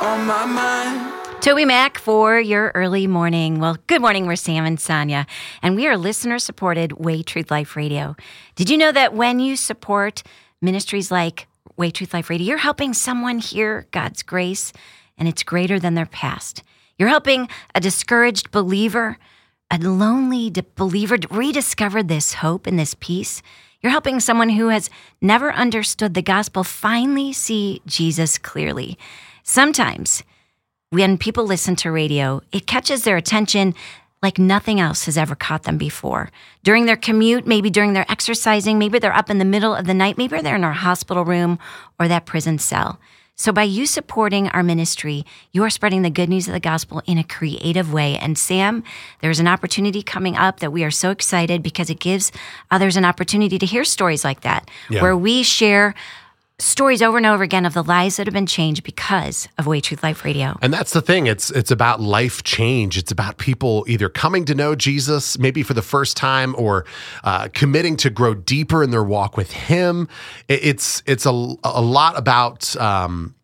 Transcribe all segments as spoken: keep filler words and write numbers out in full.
on my mind. Toby Mac for your early morning. Well, good morning. We're Sam and Sonia, and we are listener-supported Way Truth Life Radio. Did you know that when you support ministries like Way Truth Life Radio, you're helping someone hear God's grace, and it's greater than their past. You're helping a discouraged believer, a lonely de- believer rediscover this hope and this peace. You're helping someone who has never understood the gospel finally see Jesus clearly. Sometimes when people listen to radio, it catches their attention like nothing else has ever caught them before. During their commute, maybe during their exercising, maybe they're up in the middle of the night, maybe they're in our hospital room or that prison cell. So by you supporting our ministry, you are spreading the good news of the gospel in a creative way. And Sam, there's an opportunity coming up that we are so excited because it gives others an opportunity to hear stories like that, yeah. where we share stories over and over again of the lives that have been changed because of Way Truth Life Radio. And that's the thing. It's it's about life change. It's about people either coming to know Jesus maybe for the first time or uh, committing to grow deeper in their walk with Him. It, it's it's a, a lot about um,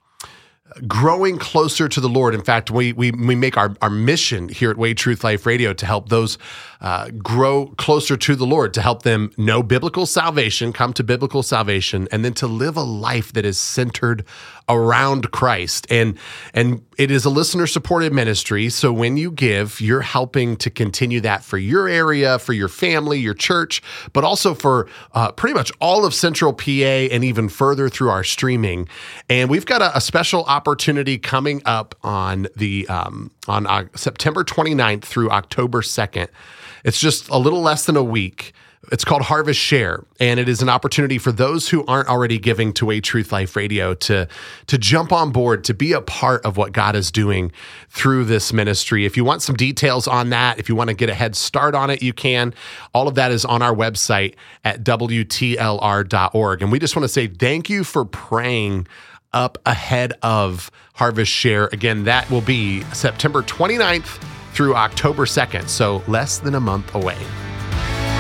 growing closer to the Lord. In fact, we we we make our, our mission here at Way Truth Life Radio to help those uh, grow closer to the Lord, to help them know biblical salvation, come to biblical salvation, and then to live a life that is centered around Christ. And and it is a listener-supported ministry, so when you give, you're helping to continue that for your area, for your family, your church, but also for uh, pretty much all of Central P A and even further through our streaming. And we've got a, a special opportunity coming up on the um, on uh, September twenty-ninth through October second. It's just a little less than a week. It's called Harvest Share, and it is an opportunity for those who aren't already giving to Way Truth Life Radio to, to jump on board, to be a part of what God is doing through this ministry. If you want some details on that, if you want to get a head start on it, you can. All of that is on our website at W T L R dot org. And we just want to say thank you for praying up ahead of Harvest Share. Again, that will be September twenty-ninth through October second, so less than a month away.